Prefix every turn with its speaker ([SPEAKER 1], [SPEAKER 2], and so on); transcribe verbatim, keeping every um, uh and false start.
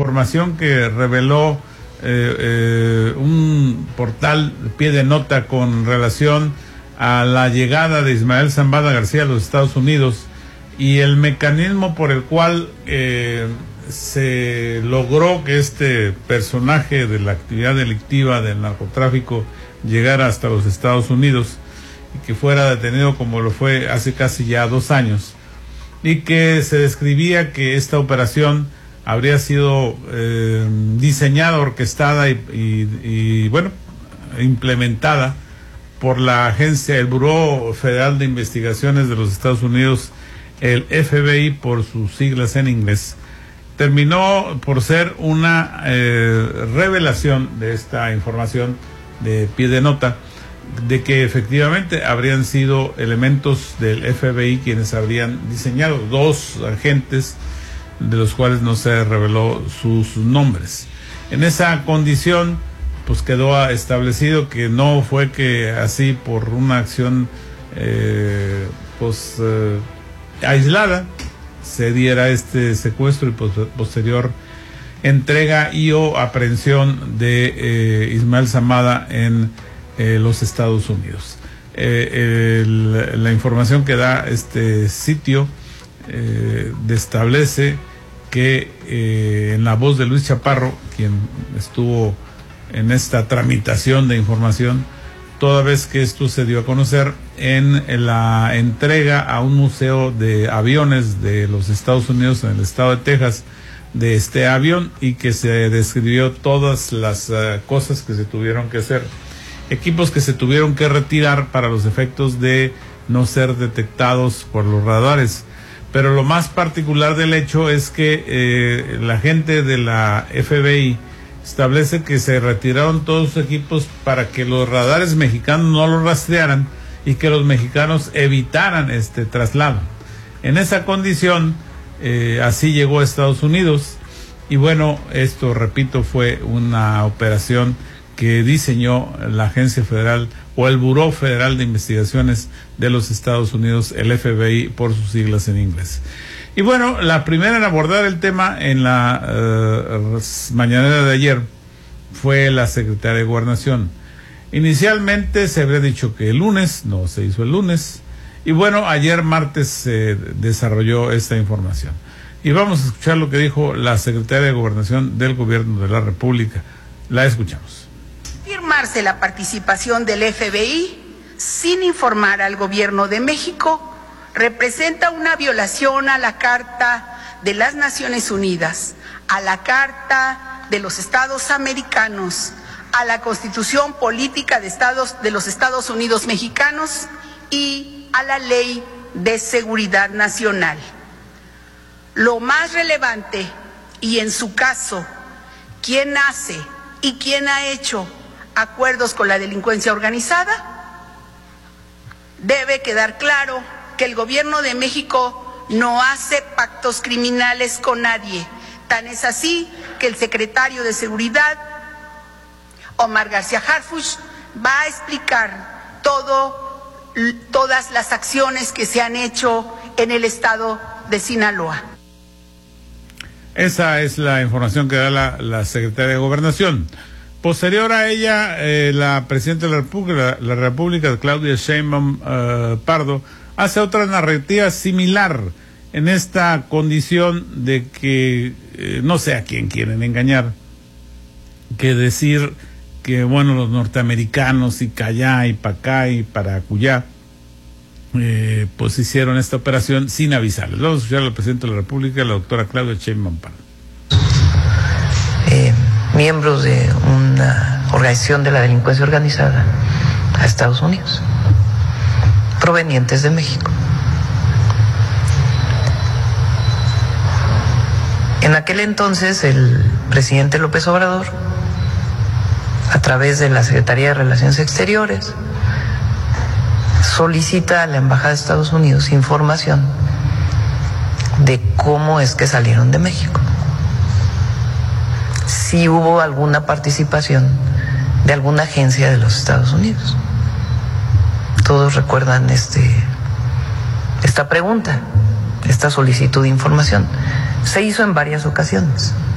[SPEAKER 1] información que reveló eh, eh, un portal Pie de Nota con relación a la llegada de Ismael Zambada García a los Estados Unidos y el mecanismo por el cual eh, se logró que este personaje de la actividad delictiva del narcotráfico llegara hasta los Estados Unidos y que fuera detenido como lo fue hace casi ya dos años, y que se describía que esta operación habría sido eh, diseñada, orquestada y, y, y bueno, implementada por la agencia, el Buró Federal de Investigaciones de los Estados Unidos, el F B I por sus siglas en inglés. Terminó por ser una eh, revelación de esta información de Pie de Nota, de que efectivamente habrían sido elementos del F B I quienes habrían diseñado, dos agentes de los cuales no se reveló sus nombres. En esa condición, pues quedó establecido que no fue que así por una acción eh, pues eh, aislada se diera este secuestro y posterior entrega y o aprehensión de eh, Ismael Zambada en eh, los Estados Unidos. Eh, el, la información que da este sitio eh, establece que eh, en la voz de Luis Chaparro, quien estuvo en esta tramitación de información, toda vez que esto se dio a conocer en, en la entrega a un museo de aviones de los Estados Unidos en el estado de Texas de este avión, y que se describió todas las uh, cosas que se tuvieron que hacer, equipos que se tuvieron que retirar para los efectos de no ser detectados por los radares. Pero lo más particular del hecho es que eh, la gente de la F B I establece que se retiraron todos los equipos para que los radares mexicanos no los rastrearan y que los mexicanos evitaran este traslado. En esa condición, eh, así llegó a Estados Unidos, y bueno, esto, repito, fue una operación que diseñó la Agencia Federal o el Buró Federal de Investigaciones de los Estados Unidos, el F B I por sus siglas en inglés. Y bueno, la primera en abordar el tema en la uh, mañanera de ayer fue la secretaria de Gobernación. Inicialmente se habría dicho que el lunes, no se hizo el lunes, y bueno, ayer martes se desarrolló esta información. Y vamos a escuchar lo que dijo la secretaria de Gobernación del Gobierno de la República. La escuchamos.
[SPEAKER 2] Firmarse la participación del F B I sin informar al Gobierno de México representa una violación a la Carta de las Naciones Unidas, a la Carta de los Estados Americanos, a la Constitución Política de Estados de los Estados Unidos Mexicanos y a la Ley de Seguridad Nacional. Lo más relevante, y en su caso, ¿quién hace y quién ha hecho acuerdos con la delincuencia organizada? Debe quedar claro que el Gobierno de México no hace pactos criminales con nadie. Tan es así que el secretario de Seguridad, Omar García Harfuch, va a explicar todo, todas las acciones que se han hecho en el estado de Sinaloa.
[SPEAKER 1] Esa es la información que da la, la secretaria de Gobernación. Posterior a ella, eh, la presidenta de la República, la, la República, Claudia Sheinbaum uh, Pardo, hace otra narrativa similar en esta condición de que eh, no sé a quién quieren engañar, que decir que bueno, los norteamericanos y callá y para acá y para acullá eh, pues hicieron esta operación sin avisarles. Vamos a escuchar al presidente de la República, la doctora Claudia Sheinbaum Pardo.
[SPEAKER 3] Eh, miembros de una organización de la delincuencia organizada a Estados Unidos, provenientes de México. En aquel entonces el presidente López Obrador, a través de la Secretaría de Relaciones Exteriores, solicita a la Embajada de Estados Unidos información de cómo es que salieron de México. Si hubo alguna participación de alguna agencia de los Estados Unidos. Todos recuerdan este, esta pregunta, esta solicitud de información. Se hizo en varias ocasiones.